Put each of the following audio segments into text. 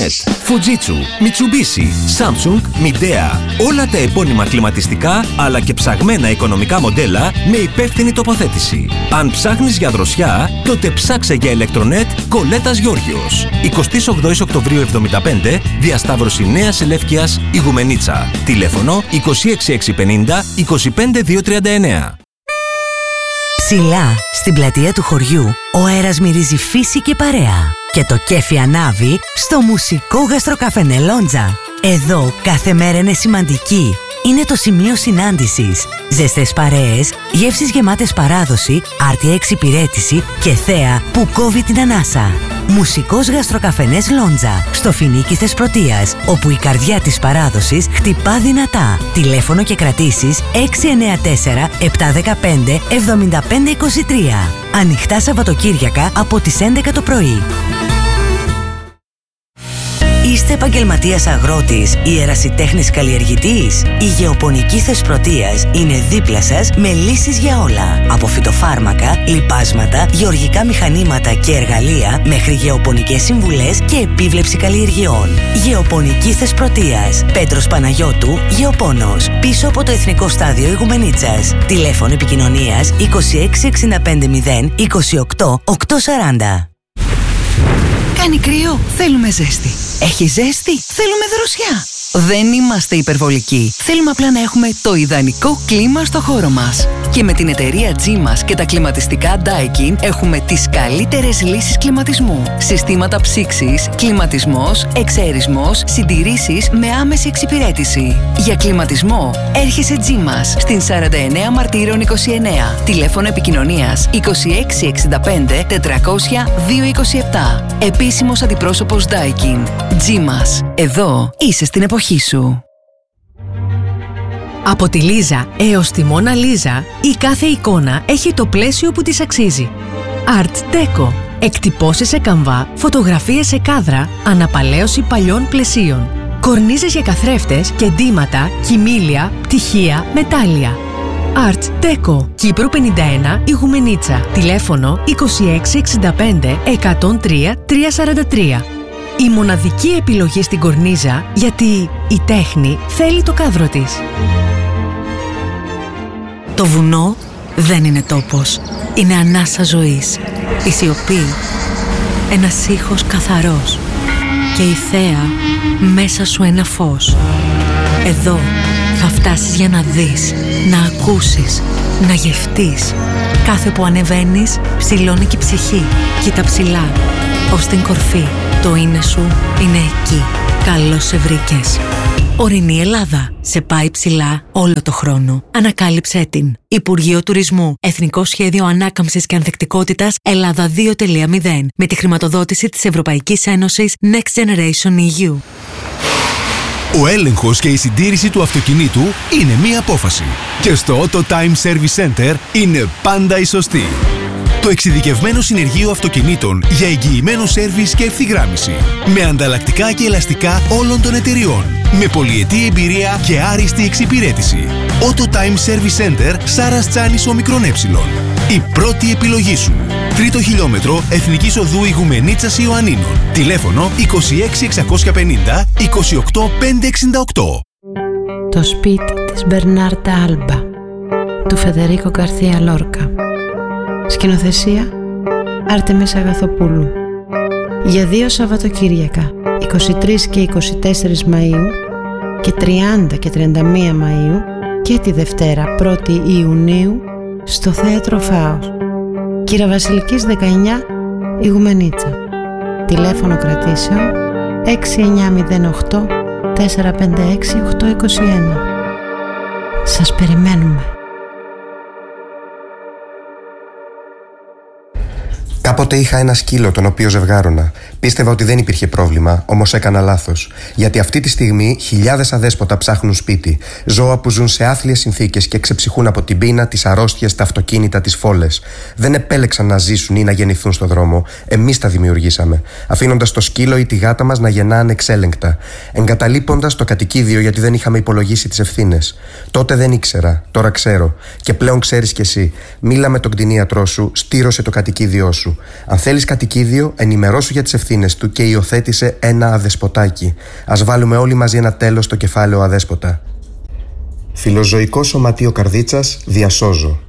LED, Fujitsu, Mitsubishi, Samsung, Midea. Όλα τα επώνυμα κλιματιστικά αλλά και ψαγμένα οικονομικά μοντέλα με υπεύθυνη τοποθέτηση. Αν ψάχνεις για δροσιά, τότε ψάξε για Electronet Κολέτας Γιώργιος. 28 Οκτωβρίου 75, διασταύρωση Νέας Ελεύκειας, Ιγουμενίτσα. Τηλέφωνο 26650 25239. Ψηλά, στην πλατεία του χωριού, ο αέρας μυρίζει φύση και παρέα. Και το κέφι ανάβει στο μουσικό γαστροκαφενέ Λόντζα. Εδώ κάθε μέρα είναι σημαντική. Είναι το σημείο συνάντησης. Ζεστές παρέες, γεύσεις γεμάτες παράδοση, άρτια εξυπηρέτηση και θέα που κόβει την ανάσα. Μουσικός γαστροκαφενές Λόντζα, στο Φινίκι Θεσπρωτείας, όπου η καρδιά της παράδοσης χτυπά δυνατά. Τηλέφωνο και κρατήσεις 694 715 7523. Ανοιχτά Σαββατοκύριακα από τις 11 το πρωί. Είστε επαγγελματίας αγρότης ή ερασιτέχνης καλλιεργητής? Η Γεωπονική Θεσπρωτείας είναι δίπλα σας με λύσεις για όλα. Από φυτοφάρμακα, λιπάσματα, γεωργικά μηχανήματα και εργαλεία μέχρι γεωπονικές συμβουλές και επίβλεψη καλλιεργειών. Γεωπονική Θεσπρωτείας. Πέτρος Παναγιώτου, Γεωπόνος. Πίσω από το Εθνικό Στάδιο Ιγουμενίτσας. Τηλέφωνο επικοινωνίας 26650 28 840. Κάνει κρύο, θέλουμε ζέστη. Έχει ζέστη, θέλουμε δροσιά. Δεν είμαστε υπερβολικοί. Θέλουμε απλά να έχουμε το ιδανικό κλίμα στο χώρο μας. Και με την εταιρεία G-MAS και τα κλιματιστικά Daikin έχουμε τις καλύτερες λύσεις κλιματισμού. Συστήματα ψήξης, κλιματισμός, εξαερισμός, συντηρήσεις με άμεση εξυπηρέτηση. Για κλιματισμό έρχεσαι G-MAS στην 49 Μαρτύρων 29. Τηλέφωνο επικοινωνίας 2665 400 227. Επίσημος αντιπρόσωπος Daikin. G-MAS. Εδώ είσαι στην εποχή σου. Από τη Λίζα έως τη Μόνα Λίζα, η κάθε εικόνα έχει το πλαίσιο που της αξίζει. Art Deco. Εκτυπώσεις σε καμβά, φωτογραφίες σε κάδρα, αναπαλαίωση παλιών πλαισίων. Κορνίζες για καθρέφτες και ντύματα, κοιμήλια, πτυχία, μετάλλια. Art Deco. Κύπρου 51, Ιγουμενίτσα. Τηλέφωνο 2665 103 343. Η μοναδική επιλογή στην κορνίζα, γιατί η τέχνη θέλει το κάδρο της. Το βουνό δεν είναι τόπος. Είναι ανάσα ζωής. Η σιωπή, ένας ήχος καθαρός. Και η θέα μέσα σου ένα φως. Εδώ θα φτάσεις για να δεις, να ακούσεις, να γευτείς. Κάθε που ανεβαίνεις, ψηλώνει και η ψυχή. Κοίτα ψηλά, ως την κορφή. Το είναι σου είναι εκεί. Καλώς σε βρήκες. Ορεινή Ελλάδα. Σε πάει ψηλά όλο το χρόνο. Ανακάλυψέ την. Υπουργείο Τουρισμού. Εθνικό Σχέδιο Ανάκαμψης και Ανθεκτικότητας Ελλάδα 2.0. Με τη χρηματοδότηση της Ευρωπαϊκής Ένωσης Next Generation EU. Ο έλεγχος και η συντήρηση του αυτοκινήτου είναι μία απόφαση. Και στο Auto Time Service Center είναι πάντα η σωστή. Το εξειδικευμένο συνεργείο αυτοκινήτων για εγγυημένο σέρβις και ευθυγράμμιση. Με ανταλλακτικά και ελαστικά όλων των εταιριών. Με πολυετή εμπειρία και άριστη εξυπηρέτηση. Auto Time Service Center Σάρας Τσάνης Ομικρόν Έψιλον. Η πρώτη επιλογή σου. 3ο χιλιόμετρο Εθνικής Οδού Ιγουμενίτσας Ιωαννίνων. Τηλέφωνο 26650 28568. Το σπίτι της Μπερνάρτα Άλμπα του Φεδερίκο Γκαρθία Λόρκα. Σκηνοθεσία Άρτεμις Αγαθοπούλου. Για 2 Σαββατοκύριακα, 23 και 24 Μαΐου και 30 και 31 Μαΐου και τη Δευτέρα 1η Ιουνίου στο Θέατρο Φάος. Κυραβασιλικής 19, Ιγουμενίτσα. Τηλέφωνο κρατήσεων 6908 456 821. Σας περιμένουμε. Κάποτε είχα ένα σκύλο τον οποίο ζευγάρωνα. Πίστευα ότι δεν υπήρχε πρόβλημα, όμως έκανα λάθος. Γιατί αυτή τη στιγμή χιλιάδες αδέσποτα ψάχνουν σπίτι. Ζώα που ζουν σε άθλιες συνθήκες και ξεψυχούν από την πείνα, τις αρρώστιες, τα αυτοκίνητα, τις φόλες. Δεν επέλεξαν να ζήσουν ή να γεννηθούν στο δρόμο. Εμείς τα δημιουργήσαμε. Αφήνοντας το σκύλο ή τη γάτα μας να γεννά ανεξέλεγκτα. Εγκαταλείποντας το κατοικίδιο γιατί δεν είχαμε υπολογίσει τις ευθύνες. Τότε δεν ήξερα, τώρα ξέρω. Και πλέον ξέρεις κι εσύ. Μίλα με τον κτηνίατρό σου, στήρωσε το κατοικίδιό σου. Αν θέλεις κατοικίδιο, ενημερώσου για τις ευθύνες του και υιοθέτησε ένα αδεσποτάκι. Ας βάλουμε όλοι μαζί ένα τέλος στο κεφάλαιο αδέσποτα. Φιλοζωικό Σωματείο Καρδίτσας, διασώζω.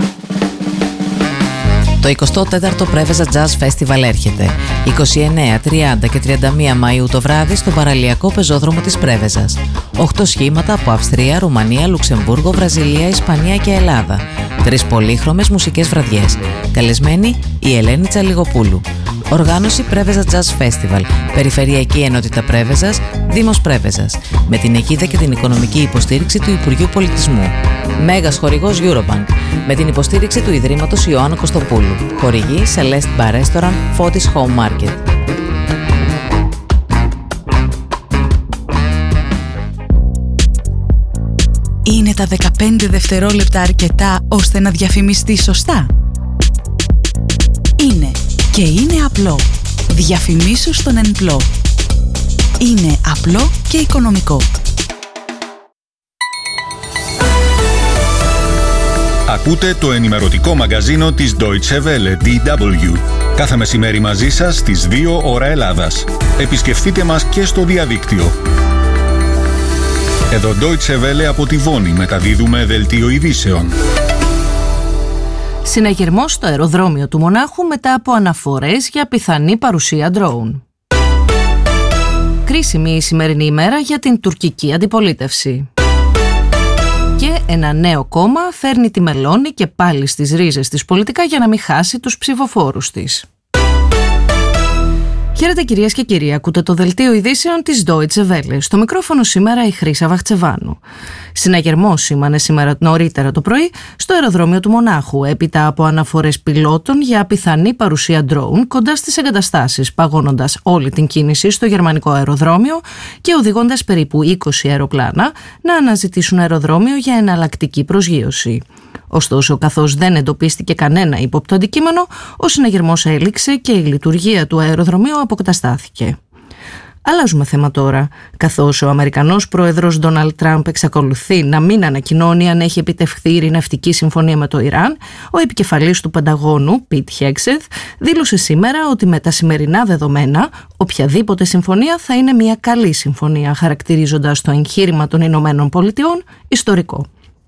Το 24ο Πρέβεζα Jazz Festival έρχεται 29, 30 και 31 Μαΐου το βράδυ στον παραλιακό πεζόδρομο της Πρέβεζας. 8 σχήματα από Αυστρία, Ρουμανία, Λουξεμβούργο, Βραζιλία, Ισπανία και Ελλάδα. 3 πολύχρωμες μουσικές βραδιές. Καλεσμένη η Ελένη Τσαλιγοπούλου. Οργάνωση Πρέβεζα Jazz Festival, Περιφερειακή Ενότητα Πρέβεζας, Δήμος Πρέβεζας, με την αιγίδα και την οικονομική υποστήριξη του Υπουργείου Πολιτισμού. Μέγας χορηγός Eurobank, με την υποστήριξη του Ιδρύματος Ιωάννου Κωστοπούλου. Χορηγή Celeste Bar Restaurant, Fotis Home Market. Είναι τα 15 δευτερόλεπτα αρκετά ώστε να διαφημιστεί σωστά? Είναι και είναι απλό. Διαφημίσου στον ΕΝΠΛΟ. Είναι απλό και οικονομικό. Ακούτε το ενημερωτικό μαγκαζίνο της Deutsche Welle, DW. Κάθε μεσημέρι μαζί σας στις 2 ώρα Ελλάδας. Επισκεφτείτε μας και στο διαδίκτυο. Εδώ Deutsche Welle από τη Βόνη μεταδίδουμε δελτίο ειδήσεων. Συναγερμός στο αεροδρόμιο του Μονάχου μετά από αναφορές για πιθανή παρουσία ντρόουν. Κρίσιμη η σημερινή ημέρα για την τουρκική αντιπολίτευση. Και ένα νέο κόμμα φέρνει τη Μελώνη και πάλι στις ρίζες της πολιτικά για να μην χάσει τους ψηφοφόρους της. Χαίρετε κυρίες και κύριοι, ακούτε το δελτίο ειδήσεων της Deutsche Welle. Στο μικρόφωνο σήμερα η Χρύσα Βαχτσεβάνου. Συναγερμός σήμανε σήμερα νωρίτερα το πρωί στο αεροδρόμιο του Μονάχου, έπειτα από αναφορές πιλότων για πιθανή παρουσία ντρόουν κοντά στις εγκαταστάσεις, παγώνοντας όλη την κίνηση στο γερμανικό αεροδρόμιο και οδηγώντας περίπου 20 αεροπλάνα να αναζητήσουν αεροδρόμιο για εναλλακτική προσγείωση. Ωστόσο, καθώς δεν εντοπίστηκε κανένα ύποπτο αντικείμενο, ο συναγερμός έληξε και η λειτουργία του αεροδρομίου αποκαταστάθηκε. Αλλάζουμε θέμα τώρα. Καθώς ο Αμερικανός πρόεδρος Ντόναλντ Τραμπ εξακολουθεί να μην ανακοινώνει αν έχει επιτευχθεί ειρηνευτική συμφωνία με το Ιράν, ο επικεφαλής του Πενταγώνου, Πιτ Χέγκσεθ, δήλωσε σήμερα ότι με τα σημερινά δεδομένα οποιαδήποτε συμφωνία θα είναι μια καλή συμφωνία, χαρακτηρίζοντας το εγχείρημα των Ηνωμένων Πολιτειών ιστορικό.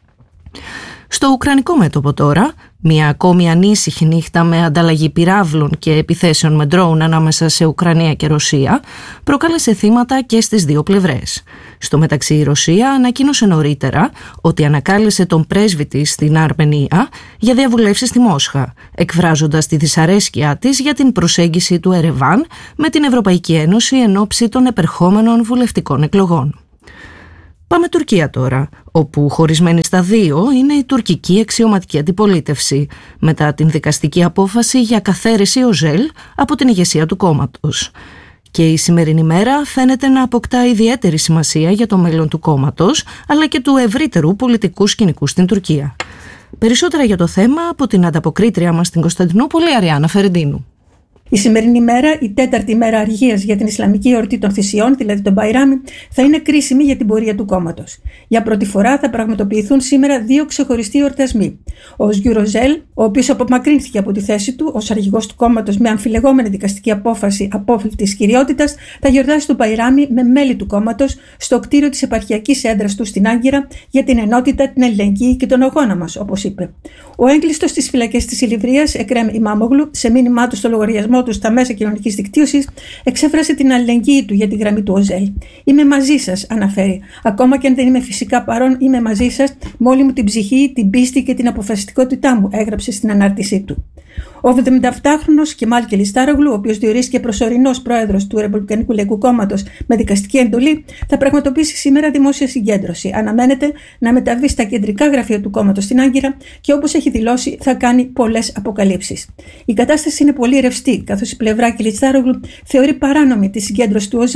Στο ουκρανικό μέτωπο τώρα, μια ακόμη ανήσυχη νύχτα με ανταλλαγή πυράβλων και επιθέσεων με ντρόουν ανάμεσα σε Ουκρανία και Ρωσία προκάλεσε θύματα και στις δύο πλευρές. Στο μεταξύ η Ρωσία ανακοίνωσε νωρίτερα ότι ανακάλεσε τον πρέσβη της στην Αρμενία για διαβουλεύσεις στη Μόσχα, εκφράζοντας τη δυσαρέσκειά της για την προσέγγιση του Ερεβάν με την Ευρωπαϊκή Ένωση εν ώψη των επερχόμενων βουλευτικών εκλογών. Πάμε Τουρκία τώρα, όπου χωρισμένη στα δύο είναι η τουρκική αξιωματική αντιπολίτευση, μετά την δικαστική απόφαση για καθαίρεση Οζέλ από την ηγεσία του κόμματος. Και η σημερινή μέρα φαίνεται να αποκτά ιδιαίτερη σημασία για το μέλλον του κόμματος, αλλά και του ευρύτερου πολιτικού σκηνικού στην Τουρκία. Περισσότερα για το θέμα από την ανταποκρίτρια μας στην Κωνσταντινούπολη, Αριάννα Φερεντίνου. Η σημερινή μέρα, η τέταρτη μέρα αργίας για την Ισλαμική εορτή των Θυσιών, δηλαδή τον Μπαϊράμι, θα είναι κρίσιμη για την πορεία του κόμματος. Για πρώτη φορά θα πραγματοποιηθούν σήμερα δύο ξεχωριστοί εορτασμοί. Ο Οσγιουρ Οζέλ, ο οποίος απομακρύνθηκε από τη θέση του ως αρχηγός του κόμματος με αμφιλεγόμενη δικαστική απόφαση απόφλητης κυριότητας, θα γιορτάσει τον Μπαϊράμι με μέλη του κόμματος στο κτίριο της επαρχιακής έδρας του στην Άγκυρα για την ενότητα, την αλληλεγγύη και τον αγώνα μας, όπως είπε. Ο έγκλειστος στις φυλακές της Ηλιβρίας, Εκρέμ Ιμάμογλου, σε μήνυμά του στο λογαριασμό του στα μέσα κοινωνικής δικτύωσης, εξέφρασε την αλληλεγγύη του για τη γραμμή του Οζέλ. «Είμαι μαζί σας», αναφέρει. «Ακόμα και αν δεν είμαι φυσικά παρόν, είμαι μαζί σας με όλη μου την ψυχή, την πίστη και την αποφασιστικότητά μου», έγραψε στην ανάρτησή του. Ο 77χρονος Κεμάλ Κελιστάρογλου, ο οποίος διορίστηκε προσωρινός πρόεδρος του Ρεπουμπλικανικού Λαϊκού Κόμματος με δικαστική εντολή, θα πραγματοποιήσει σήμερα δημόσια συγκέντρωση. Αναμένεται να μεταβεί στα κεντρικά γραφεία του κόμματος στην Άγκυρα και, όπως έχει δηλώσει, θα κάνει πολλές αποκαλύψεις. Η κατάσταση είναι πολύ ρευστή, καθώς η πλευρά Κελιστάρογλου θεωρεί παράνομη τη συγκέντρωση του Οζέλ.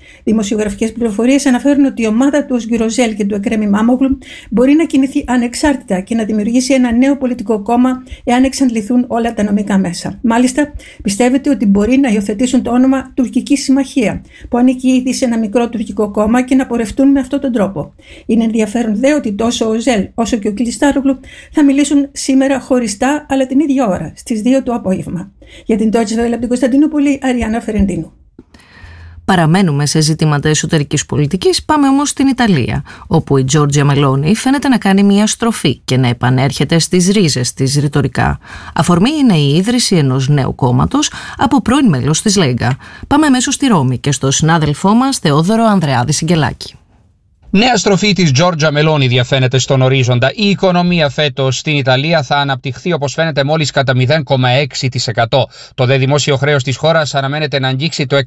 Δημοσιογραφικές πληροφορίες αναφέρουν ότι η ομάδα του Οσγκυροζέλ και του Εκρέμ Ημάμογλου μπορεί να κινηθεί ανεξάρτητα και να δημιουργήσει ένα νέο πολιτικό κόμμα εάν εξαντληθούν όλα τα νομικά μέσα. Μάλιστα, πιστεύετε ότι μπορεί να υιοθετήσουν το όνομα Τουρκική Συμμαχία, που ανήκει ήδη σε ένα μικρό τουρκικό κόμμα, και να πορευτούν με αυτόν τον τρόπο. Είναι ενδιαφέρον δε ότι τόσο ο Οζέλ όσο και ο Κλιστάρογλου θα μιλήσουν σήμερα χωριστά, αλλά την ίδια ώρα, στις 2 το απόγευμα. Για την Deutsche Welle από την Κωνσταντινούπολη, Αριάννα Φερεντίνου. Παραμένουμε σε ζητήματα εσωτερικής πολιτικής, πάμε όμως στην Ιταλία, όπου η Τζόρτζια Μελόνι φαίνεται να κάνει μια στροφή και να επανέρχεται στις ρίζες της ρητορικά. Αφορμή είναι η ίδρυση ενός νέου κόμματος από πρώην μέλος της Λέγκα. Πάμε αμέσως στη Ρώμη και στο συνάδελφό μας Θεόδωρο Ανδρεάδη Σιγκελάκη. Νέα στροφή της Τζόρτζια Μελόνι διαφαίνεται στον ορίζοντα. Η οικονομία φέτος στην Ιταλία θα αναπτυχθεί, όπως φαίνεται, μόλις κατά 0,6%. Το δε δημόσιο χρέος της χώρας αναμένεται να αγγίξει το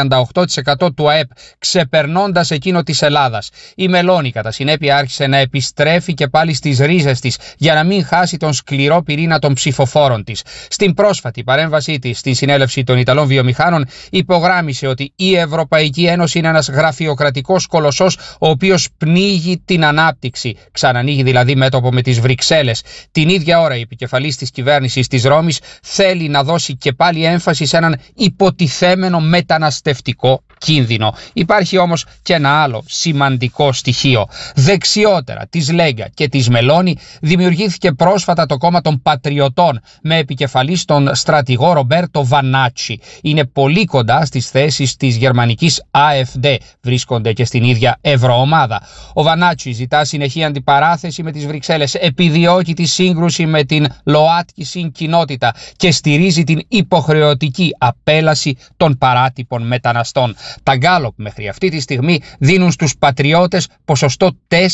138% του ΑΕΠ, ξεπερνώντας εκείνο της Ελλάδας. Η Μελόνι, κατά συνέπεια, άρχισε να επιστρέφει και πάλι στις ρίζες της για να μην χάσει τον σκληρό πυρήνα των ψηφοφόρων της. Στην πρόσφατη παρέμβασή της στην συνέλευση των Ιταλών βιομηχάνων, υπογράμμισε ότι η Ευρωπαϊκή Ένωση είναι ένας γραφειοκρατικός κολοσσός, ο οποίος πνίγει την ανάπτυξη. Ξανανοίγει δηλαδή μέτωπο με τις Βρυξέλλες. Την ίδια ώρα η επικεφαλής της κυβέρνησης της Ρώμης θέλει να δώσει και πάλι έμφαση σε έναν υποτιθέμενο μεταναστευτικό κίνδυνο. Υπάρχει όμως και ένα άλλο σημαντικό στοιχείο. Δεξιότερα της Λέγκα και της Μελόνι δημιουργήθηκε πρόσφατα το κόμμα των Πατριωτών με επικεφαλής τον στρατηγό Ρομπέρτο Βανάτσι. Είναι πολύ κοντά στις θέσεις της γερμανικής AfD. Βρίσκονται και στην ίδια Ευρωομάδα. Ο Βανάτσι ζητά συνεχή αντιπαράθεση με τις Βρυξέλλες, επιδιώκει τη σύγκρουση με την ΛΟΑΤΚΙ κοινότητα και στηρίζει την υποχρεωτική απέλαση των παράτυπων μεταναστών. Τα γκάλοπ μέχρι αυτή τη στιγμή δίνουν στους πατριώτες ποσοστό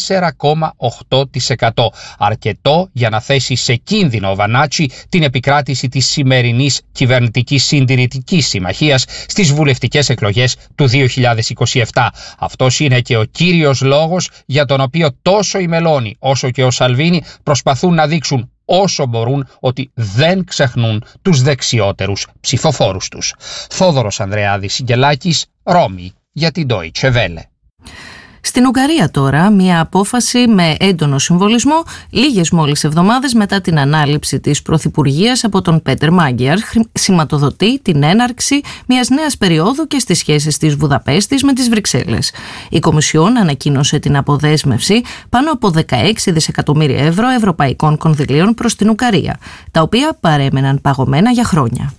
4,8%. Αρκετό για να θέσει σε κίνδυνο ο Βανάτσι την επικράτηση της σημερινής κυβερνητικής συντηρητικής συμμαχίας στις βουλευτικές εκλογές του 2027. Αυτός είναι και ο κύριος λόγος για τον οποίο τόσο η Μελόνι όσο και ο Σαλβίνι προσπαθούν να δείξουν όσο μπορούν ότι δεν ξεχνούν τους δεξιότερους ψηφοφόρους τους. Θόδωρος Ανδρεάδης Σιγκελάκης, Ρώμη, για την Deutsche Welle. Στην Ουγγαρία τώρα, μια απόφαση με έντονο συμβολισμό, λίγες μόλις εβδομάδες μετά την ανάληψη της πρωθυπουργίας από τον Πέτερ Μάγκιαρ, σηματοδοτεί την έναρξη μιας νέας περίοδου και στις σχέσεις της Βουδαπέστης με τις Βρυξέλλες. Η Κομισιόν ανακοίνωσε την αποδέσμευση πάνω από 16 δισεκατομμύρια ευρώ ευρωπαϊκών κονδυλίων προς την Ουγγαρία, τα οποία παρέμεναν παγωμένα για χρόνια.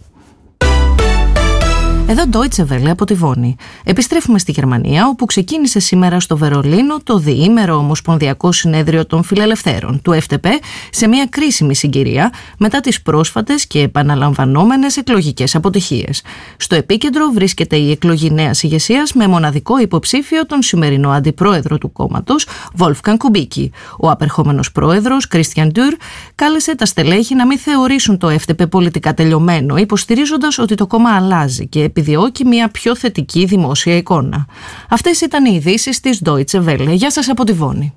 Εδώ Deutsche Welle από τη Βόνη. Επιστρέφουμε στη Γερμανία, όπου ξεκίνησε σήμερα στο Βερολίνο το διήμερο Ομοσπονδιακό Συνέδριο των Φιλελευθέρων, του FDP, σε μια κρίσιμη συγκυρία μετά τις πρόσφατες και επαναλαμβανόμενες εκλογικές αποτυχίες. Στο επίκεντρο βρίσκεται η εκλογή νέας ηγεσίας με μοναδικό υποψήφιο τον σημερινό αντιπρόεδρο του κόμματος, Wolfgang Kubicki. Ο απερχόμενος πρόεδρος, Christian Dürr, κάλεσε τα στελέχη να μην θεωρήσουν το FDP πολιτικά τελειωμένο, υποστηρίζοντας ότι το κόμμα αλλάζει και επιδιώκει μια πιο θετική δημόσια εικόνα. Αυτές ήταν οι ειδήσεις της Deutsche Welle. Γεια σας από τη Βόνη.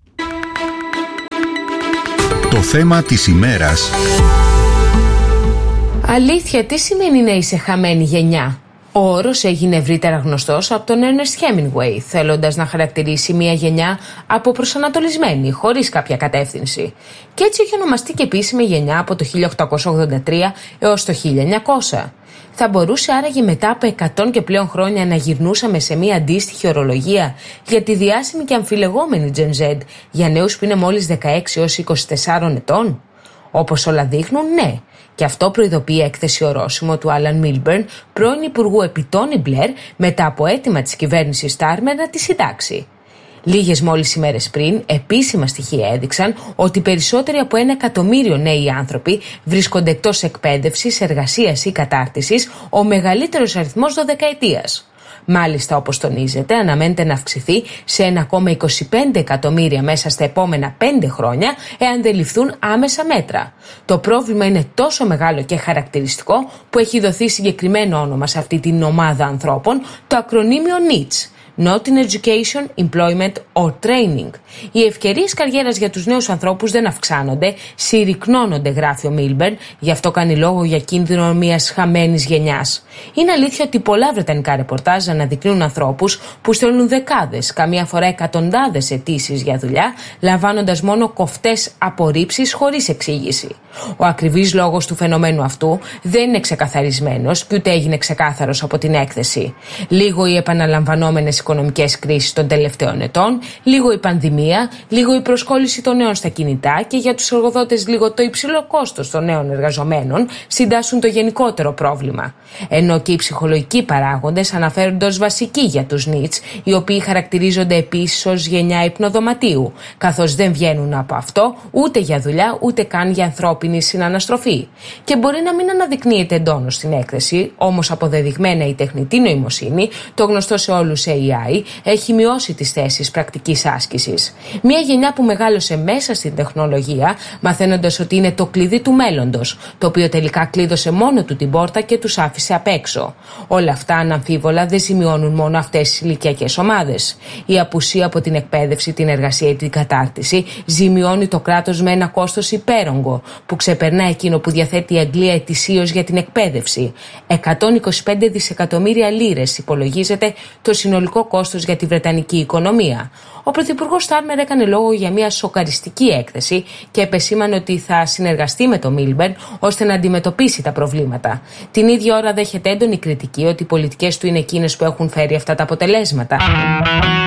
Το θέμα της ημέρας. Αλήθεια, τι σημαίνει να είσαι χαμένη γενιά? Ο όρος έγινε ευρύτερα γνωστός από τον Ernest Hemingway, θέλοντας να χαρακτηρίσει μια γενιά αποπροσανατολισμένη, χωρίς κάποια κατεύθυνση. Και έτσι έχει ονομαστεί και επίσημη γενιά από το 1883 έως το 1900. Θα μπορούσε άραγε μετά από 100 και πλέον χρόνια να γυρνούσαμε σε μια αντίστοιχη ορολογία για τη διάσημη και αμφιλεγόμενη Gen Z για νέους που είναι μόλις 16 έως 24 ετών? Όπως όλα δείχνουν, ναι. Και αυτό προειδοποιεί η έκθεση ορόσημο του Άλαν Μίλμπερν, πρώην Υπουργού επί Τόνι Μπλερ, μετά από αίτημα της κυβέρνησης Στάρμερ να τη συντάξει. Λίγες μόλις ημέρες πριν, επίσημα στοιχεία έδειξαν ότι περισσότεροι από 1 εκατομμύριο νέοι άνθρωποι βρίσκονται εκτός εκπαίδευσης, εργασίας ή κατάρτισης, ο μεγαλύτερος αριθμός 12ετίας. Μάλιστα, όπως τονίζεται, αναμένεται να αυξηθεί σε 1,25 εκατομμύρια μέσα στα επόμενα 5 χρόνια, εάν δεν ληφθούν άμεσα μέτρα. Το πρόβλημα είναι τόσο μεγάλο και χαρακτηριστικό που έχει δοθεί συγκεκριμένο όνομα σε αυτή την ομάδα ανθρώπων, το ακρονίμιο NEETs. not in education, employment or training. Οι ευκαιρίες καριέρας για τους νέους ανθρώπους δεν αυξάνονται, συρρυκνώνονται, γράφει ο Μίλμπερν, γι' αυτό κάνει λόγο για κίνδυνο μιας χαμένης γενιάς. Είναι αλήθεια ότι πολλά βρετανικά ρεπορτάζ αναδεικνύουν ανθρώπους που στέλνουν δεκάδες, καμία φορά εκατοντάδες αιτήσεις για δουλειά, λαμβάνοντας μόνο κοφτές απορρίψεις χωρίς εξήγηση. Ο ακριβής λόγος του φαινομένου αυτού δεν είναι ξεκαθαρισμένος και ούτε έγινε ξεκάθαρος από την έκθεση. Λίγο οι επαναλαμβανόμενες οικονομικές κρίσεις των τελευταίων ετών, λίγο η πανδημία, λίγο η προσκόλληση των νέων στα κινητά και για τους εργοδότες λίγο το υψηλό κόστος των νέων εργαζομένων συντάσσουν το γενικότερο πρόβλημα. Ενώ και οι ψυχολογικοί παράγοντες αναφέρονται ως βασικοί για τους νιτς, οι οποίοι χαρακτηρίζονται επίσης ως γενιά υπνοδωματίου, καθώς δεν βγαίνουν από αυτό ούτε για δουλειά ούτε καν για ανθρώπινη συναναστροφή. Και μπορεί να μην αναδεικνύεται εντόνως στην έκθεση, όμως αποδεδειγμένα η τεχνητή νοημοσύνη, το γνωστό σε όλους AI, έχει μειώσει τις θέσεις πρακτικής άσκησης. Μια γενιά που μεγάλωσε μέσα στην τεχνολογία, μαθαίνοντας ότι είναι το κλειδί του μέλλοντος, το οποίο τελικά κλείδωσε μόνο του την πόρτα και τους άφησε απ' έξω. Όλα αυτά αναμφίβολα δεν σημειώνουν μόνο αυτές τις ηλικιακές ομάδες. Η απουσία από την εκπαίδευση, την εργασία ή την κατάρτιση ζημιώνει το κράτος με ένα κόστος υπέρογκο, που ξεπερνά εκείνο που διαθέτει η Αγγλία ετησίως για την εκπαίδευση. 125 δισεκατομμύρια λίρες υπολογίζεται το συνολικό κόστος για τη βρετανική οικονομία. Ο Πρωθυπουργός Στάρμερ έκανε λόγο για μια σοκαριστική έκθεση και επεσήμανε ότι θα συνεργαστεί με τον Μίλμπερν ώστε να αντιμετωπίσει τα προβλήματα. Την ίδια ώρα δέχεται έντονη κριτική ότι οι πολιτικές του είναι εκείνες που έχουν φέρει αυτά τα αποτελέσματα.